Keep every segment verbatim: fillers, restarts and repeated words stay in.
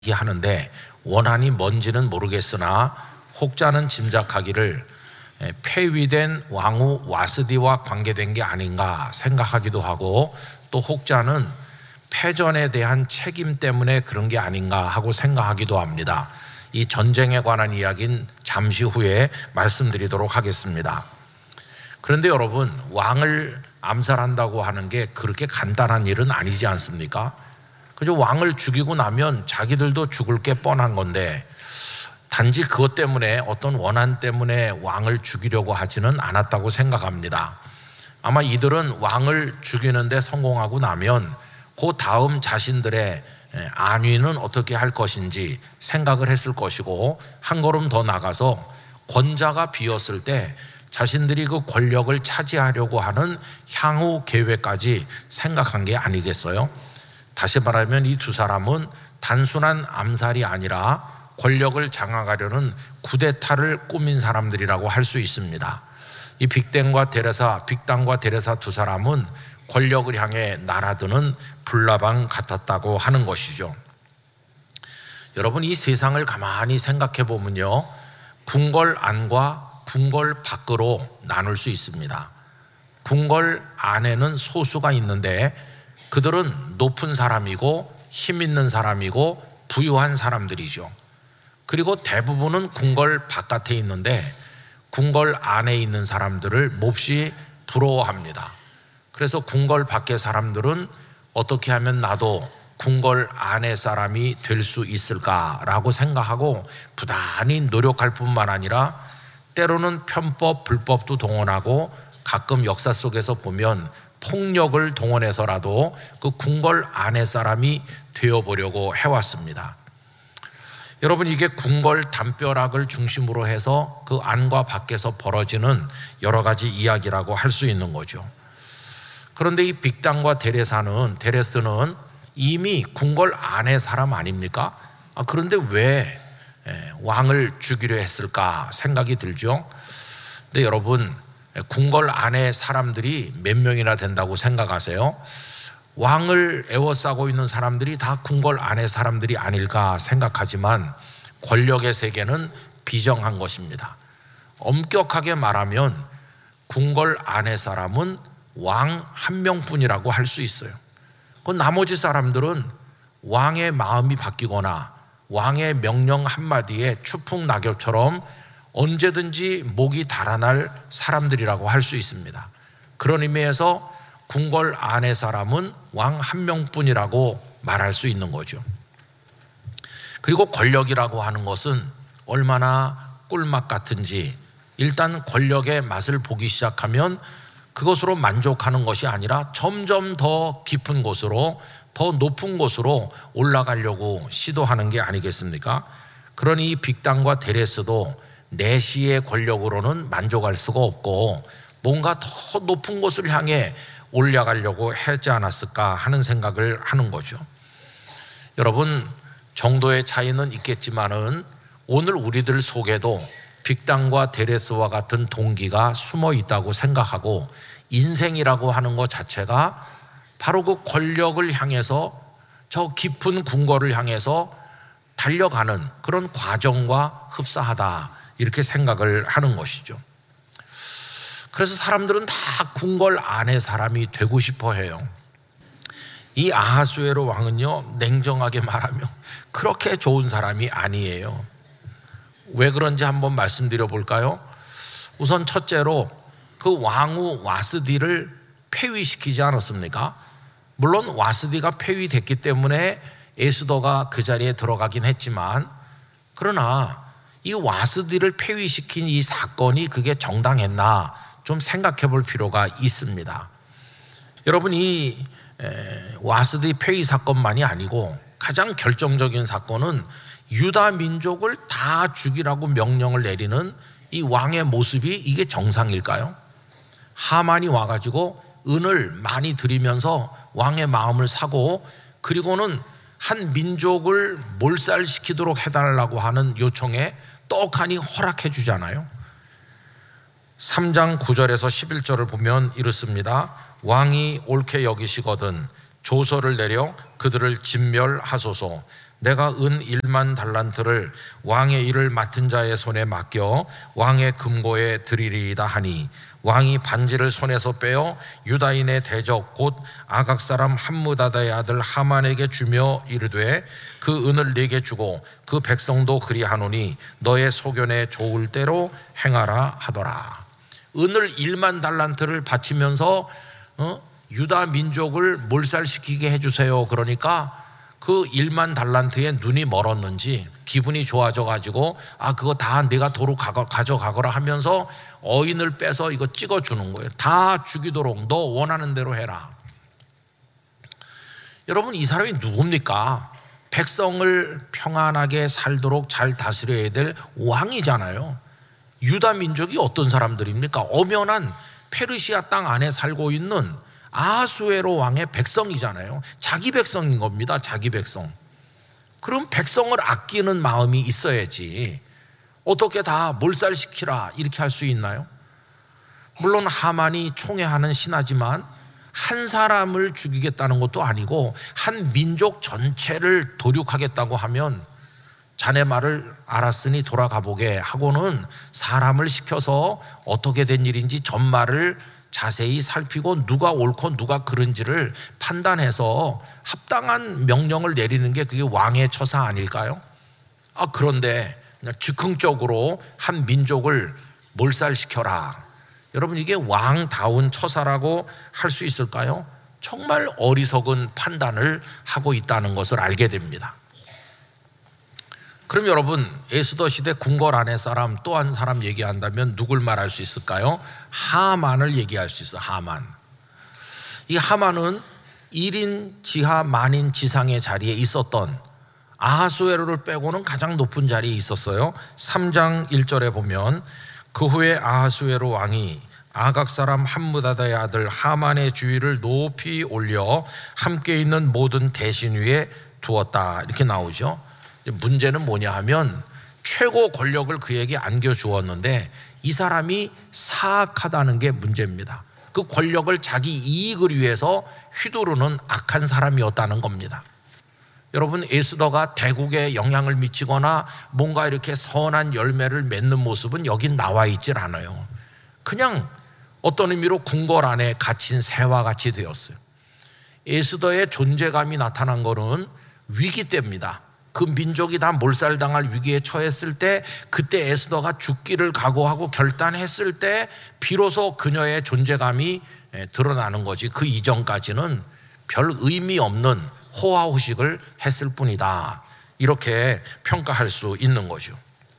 하는데 원한이 뭔지는 모르겠으나 혹자는 짐작하기를 폐위된 왕후 와스디와 관계된 게 아닌가 생각하기도 하고, 또 혹자는 패전에 대한 책임 때문에 그런 게 아닌가 하고 생각하기도 합니다. 이 전쟁에 관한 이야기는 잠시 후에 말씀드리도록 하겠습니다. 그런데 여러분, 왕을 암살한다고 하는 게 그렇게 간단한 일은 아니지 않습니까? 그죠? 왕을 죽이고 나면 자기들도 죽을 게 뻔한 건데, 단지 그것 때문에, 어떤 원한 때문에 왕을 죽이려고 하지는 않았다고 생각합니다. 아마 이들은 왕을 죽이는데 성공하고 나면 그 다음 자신들의 안위는 어떻게 할 것인지 생각을 했을 것이고, 한 걸음 더 나가서 권자가 비었을 때 자신들이 그 권력을 차지하려고 하는 향후 계획까지 생각한 게 아니겠어요? 다시 말하면 이 두 사람은 단순한 암살이 아니라 권력을 장악하려는 쿠데타를 꾸민 사람들이라고 할 수 있습니다. 이 빅땡과 데레사, 빅당과 데레사 두 사람은 권력을 향해 날아드는 불나방 같았다고 하는 것이죠. 여러분, 이 세상을 가만히 생각해 보면요, 궁궐 안과 궁궐 밖으로 나눌 수 있습니다. 궁궐 안에는 소수가 있는데 그들은 높은 사람이고 힘 있는 사람이고 부유한 사람들이죠. 그리고 대부분은 궁궐 바깥에 있는데 궁궐 안에 있는 사람들을 몹시 부러워합니다. 그래서 궁궐 밖의 사람들은 어떻게 하면 나도 궁궐 안의 사람이 될 수 있을까라고 생각하고 부단히 노력할 뿐만 아니라 때로는 편법, 불법도 동원하고 가끔 역사 속에서 보면 폭력을 동원해서라도 그 궁궐 안의 사람이 되어보려고 해왔습니다. 여러분, 이게 궁궐 담벼락을 중심으로 해서 그 안과 밖에서 벌어지는 여러 가지 이야기라고 할 수 있는 거죠. 그런데 이 빅당과 데레사는, 데레스는 이미 궁궐 안의 사람 아닙니까? 아, 그런데 왜 왕을 죽이려 했을까 생각이 들죠. 근데 여러분, 궁궐 안에 사람들이 몇 명이나 된다고 생각하세요? 왕을 에워싸고 있는 사람들이 다 궁궐 안의 사람들이 아닐까 생각하지만 권력의 세계는 비정한 것입니다. 엄격하게 말하면 궁궐 안의 사람은 왕 한 명뿐이라고 할 수 있어요. 그 나머지 사람들은 왕의 마음이 바뀌거나 왕의 명령 한마디에 추풍낙엽처럼 언제든지 목이 달아날 사람들이라고 할 수 있습니다. 그런 의미에서 궁궐 안의 사람은 왕 한 명뿐이라고 말할 수 있는 거죠. 그리고 권력이라고 하는 것은 얼마나 꿀맛 같은지, 일단 권력의 맛을 보기 시작하면 그것으로 만족하는 것이 아니라 점점 더 깊은 곳으로, 더 높은 곳으로 올라가려고 시도하는 게 아니겠습니까? 그러니 이 빅당과 데레스도 내시의 권력으로는 만족할 수가 없고 뭔가 더 높은 곳을 향해 올라가려고 하지 않았을까 하는 생각을 하는 거죠. 여러분, 정도의 차이는 있겠지만은 오늘 우리들 속에도 빅당과 데레스와 같은 동기가 숨어 있다고 생각하고, 인생이라고 하는 것 자체가 바로 그 권력을 향해서, 저 깊은 궁궐을 향해서 달려가는 그런 과정과 흡사하다, 이렇게 생각을 하는 것이죠. 그래서 사람들은 다 궁궐 안의 사람이 되고 싶어 해요. 이 아하수에로 왕은요, 냉정하게 말하면 그렇게 좋은 사람이 아니에요. 왜 그런지 한번 말씀드려 볼까요? 우선 첫째로 그 왕후 와스디를 폐위시키지 않았습니까? 물론 와스디가 폐위됐기 때문에 에스더가 그 자리에 들어가긴 했지만, 그러나 이 와스디를 폐위시킨 이 사건이 그게 정당했나 좀 생각해 볼 필요가 있습니다. 여러분, 이 와스디 폐위 사건만이 아니고 가장 결정적인 사건은 유다 민족을 다 죽이라고 명령을 내리는 이 왕의 모습이 이게 정상일까요? 하만이 와가지고 은을 많이 드리면서 왕의 마음을 사고, 그리고는 한 민족을 몰살시키도록 해달라고 하는 요청에 떡하니 허락해 주잖아요. 삼 장 구 절에서 십일 절을 보면 이렇습니다. 왕이 옳게 여기시거든 조서를 내려 그들을 진멸하소서. 내가 은 일만 달란트를 왕의 일을 맡은 자의 손에 맡겨 왕의 금고에 드리리이다 하니 왕이 반지를 손에서 빼어 유다인의 대적 곧 아각 사람 함무다다의 아들 하만에게 주며 이르되 그 은을 네게 주고 그 백성도 그리하노니 너의 소견에 좋을 대로 행하라 하더라. 은을 일만 달란트를 바치면서 어? 유다 민족을 몰살시키게 해주세요. 그러니까 그 일만 달란트에 눈이 멀었는지 기분이 좋아져 가지고 아 그거 다 네가 도로 가져가거라 하면서 어인을 빼서 이거 찍어주는 거예요. 다 죽이도록 너 원하는 대로 해라. 여러분, 이 사람이 누굽니까? 백성을 평안하게 살도록 잘 다스려야 될 왕이잖아요. 유다 민족이 어떤 사람들입니까? 엄연한 페르시아 땅 안에 살고 있는 아하수에로 왕의 백성이잖아요. 자기 백성인 겁니다. 자기 백성. 그럼 백성을 아끼는 마음이 있어야지 어떻게 다 몰살시키라 이렇게 할 수 있나요? 물론 하만이 총애하는 신하지만 한 사람을 죽이겠다는 것도 아니고 한 민족 전체를 도륙하겠다고 하면 자네 말을 알았으니 돌아가 보게 하고는 사람을 시켜서 어떻게 된 일인지 전말을 자세히 살피고 누가 옳고 누가 그른지를 판단해서 합당한 명령을 내리는 게 그게 왕의 처사 아닐까요? 아, 그런데 그냥 즉흥적으로 한 민족을 몰살시켜라. 여러분, 이게 왕다운 처사라고 할 수 있을까요? 정말 어리석은 판단을 하고 있다는 것을 알게 됩니다. 그럼 여러분, 에스더 시대 궁궐 안의 사람 또 한 사람 얘기한다면 누굴 말할 수 있을까요? 하만을 얘기할 수 있어요. 하만. 이 하만은 일인 지하 만인 지상의 자리에 있었던, 아하수에로를 빼고는 가장 높은 자리에 있었어요. 삼 장 일 절에 보면 그 후에 아하수에로 왕이 아각 사람 함무다다의 아들 하만의 주위를 높이 올려 함께 있는 모든 대신 위에 두었다 이렇게 나오죠. 문제는 뭐냐 하면 최고 권력을 그에게 안겨주었는데 이 사람이 사악하다는 게 문제입니다. 그 권력을 자기 이익을 위해서 휘두르는 악한 사람이었다는 겁니다. 여러분, 에스더가 대국에 영향을 미치거나 뭔가 이렇게 선한 열매를 맺는 모습은 여긴 나와 있질 않아요. 그냥 어떤 의미로 궁궐 안에 갇힌 새와 같이 되었어요. 에스더의 존재감이 나타난 것은 위기 때입니다. 그 민족이 다 몰살당할 위기에 처했을 때, 그때 에스더가 죽기를 각오하고 결단했을 때 비로소 그녀의 존재감이 드러나는 거지, 그 이전까지는 별 의미 없는 호화호식을 했을 뿐이다, 이렇게 평가할 수 있는 거죠.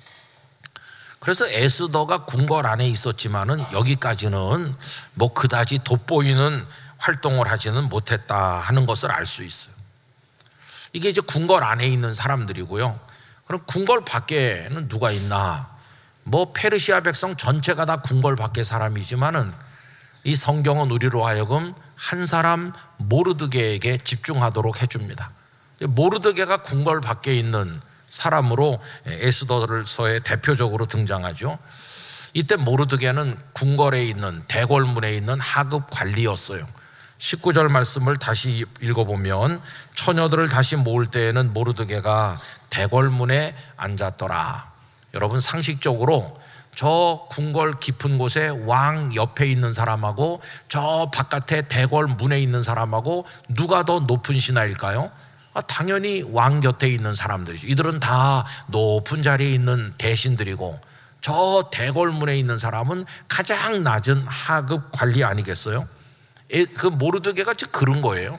그래서 에스더가 궁궐 안에 있었지만은 여기까지는 뭐 그다지 돋보이는 활동을 하지는 못했다 하는 것을 알 수 있어요. 이게 이제 궁궐 안에 있는 사람들이고요. 그럼 궁궐 밖에는 누가 있나? 뭐 페르시아 백성 전체가 다 궁궐 밖의 사람이지만은 이 성경은 우리로 하여금 한 사람 모르드게에게 집중하도록 해줍니다. 모르드게가 궁궐 밖에 있는 사람으로 에스더서에 대표적으로 등장하죠. 이때 모르드게는 궁궐에 있는 대궐문에 있는 하급 관리였어요. 십구 절 말씀을 다시 읽어보면 처녀들을 다시 모을 때에는 모르드게가 대궐문에 앉았더라. 여러분, 상식적으로 저 궁궐 깊은 곳에 왕 옆에 있는 사람하고 저 바깥에 대궐문에 있는 사람하고 누가 더 높은 신하일까요? 아, 당연히 왕 곁에 있는 사람들이죠. 이들은 다 높은 자리에 있는 대신들이고 저 대궐문에 있는 사람은 가장 낮은 하급 관리 아니겠어요? 그 모르드게가 즉 그런 거예요.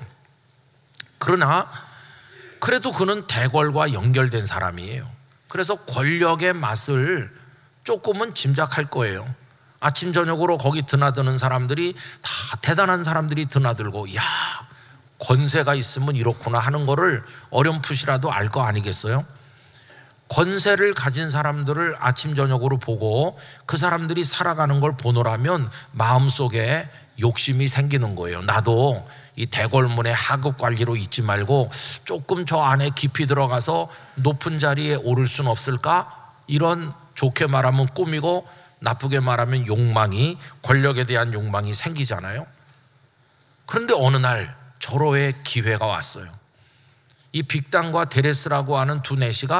그러나 그래도 그는 대궐과 연결된 사람이에요. 그래서 권력의 맛을 조금은 짐작할 거예요. 아침 저녁으로 거기 드나드는 사람들이 다 대단한 사람들이 드나들고, 야, 권세가 있으면 이렇구나 하는 거를 어렴풋이라도 알 거 아니겠어요? 권세를 가진 사람들을 아침 저녁으로 보고 그 사람들이 살아가는 걸 보노라면 마음속에 욕심이 생기는 거예요. 나도 이 대궐문의 하급 관리로 있지 말고 조금 저 안에 깊이 들어가서 높은 자리에 오를 수는 없을까? 이런, 좋게 말하면 꿈이고 나쁘게 말하면 욕망이, 권력에 대한 욕망이 생기잖아요. 그런데 어느 날 절호의 기회가 왔어요. 이 빅단과 데레스라고 하는 두 내시가